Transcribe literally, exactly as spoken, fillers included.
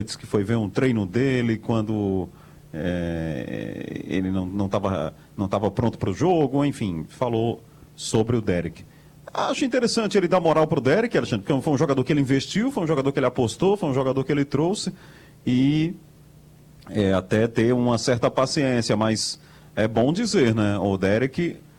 disse que foi ver um treino dele quando é, ele não estava não tava pronto para o jogo, enfim, falou sobre o Derek. Acho interessante ele dar moral para o Derek, Alexandre, porque foi um jogador que ele investiu, foi um jogador que ele apostou, foi um jogador que ele trouxe e é, até ter uma certa paciência, mas é bom dizer, né? O Derek